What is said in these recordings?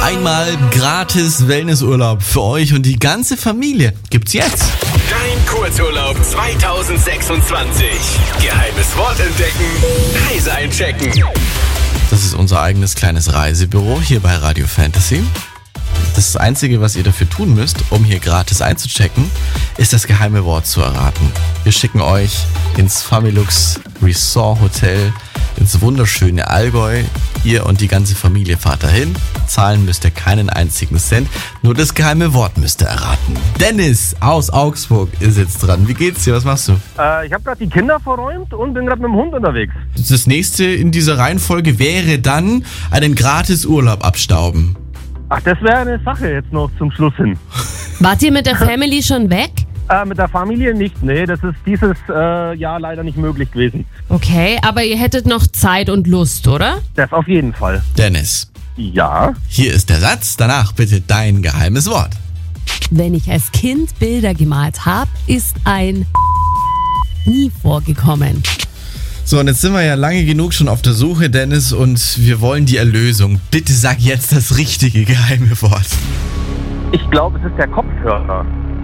Einmal gratis Wellnessurlaub für euch und die ganze Familie gibt's jetzt. Dein Kurzurlaub 2026. Geheimes Wort entdecken, Reise einchecken. Das ist unser eigenes kleines Reisebüro hier bei Radio Fantasy. Das Einzige, was ihr dafür tun müsst, um hier gratis einzuchecken, ist das geheime Wort zu erraten. Wir schicken euch ins Familux Resort Hotel, ins wunderschöne Allgäu. Ihr und die ganze Familie fahrt dahin. Zahlen müsst ihr keinen einzigen Cent, nur das geheime Wort müsst ihr erraten. Dennis aus Augsburg ist jetzt dran. Wie geht's dir? Was machst du? Ich habe gerade die Kinder verräumt und bin gerade mit dem Hund unterwegs. Das nächste in dieser Reihenfolge wäre dann einen gratis Urlaub abstauben. Ach, das wäre eine Sache jetzt noch zum Schluss hin. Wart ihr mit der Family schon weg? Mit der Familie nicht, nee, das ist dieses Jahr leider nicht möglich gewesen. Okay, aber ihr hättet noch Zeit und Lust, oder? Das auf jeden Fall. Dennis, Ja. hier ist der Satz, danach bitte dein geheimes Wort. Wenn ich als Kind Bilder gemalt habe, ist ein nie vorgekommen. So, und jetzt sind wir ja lange genug schon auf der Suche, Dennis, und wir wollen die Erlösung. Bitte sag jetzt das richtige geheime Wort. Ich glaube, es ist der Kopfhörer.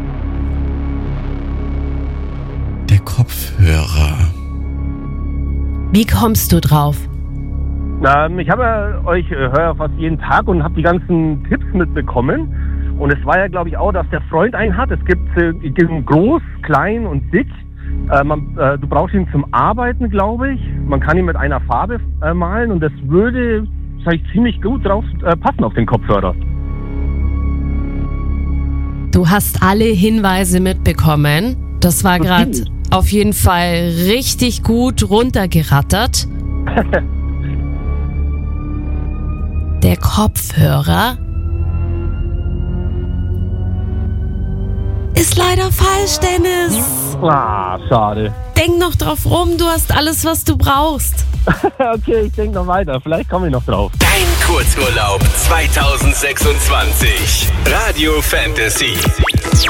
Der Kopfhörer. Wie kommst du drauf? Ich habe ja höre fast jeden Tag und habe die ganzen Tipps mitbekommen. Und es war ja, glaube ich, auch, dass der Freund einen hat. Es gibt groß, klein und dick. Du brauchst ihn zum Arbeiten, glaube ich. Man kann ihn mit einer Farbe malen und das würde ziemlich gut drauf passen auf den Kopfhörer. Du hast alle Hinweise mitbekommen. Das war gerade auf jeden Fall richtig gut runtergerattert. Der Kopfhörer ist leider falsch, Dennis. Ah, schade. Denk noch drauf rum, du hast alles, was du brauchst. Okay, ich denke noch weiter. Vielleicht komme ich noch drauf. Dein Kurzurlaub 2026. Radio Fantasy.